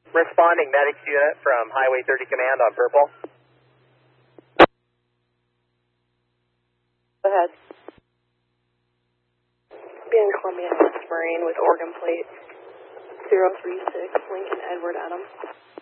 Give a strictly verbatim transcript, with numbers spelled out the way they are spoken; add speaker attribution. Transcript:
Speaker 1: Responding medics unit from Highway thirty Command on Purple.
Speaker 2: Go ahead. Being Columbia Marine with Oregon plate zero three six, Lincoln Edward Adam.